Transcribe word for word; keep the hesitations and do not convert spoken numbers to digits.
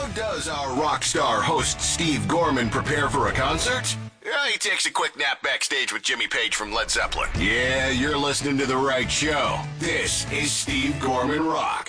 does our rock star host Steve Gorman prepare for a concert? Yeah, he takes a quick nap backstage with Jimmy Page from Led Zeppelin. Yeah, you're listening to the right show. This is Steve Gorman Rock.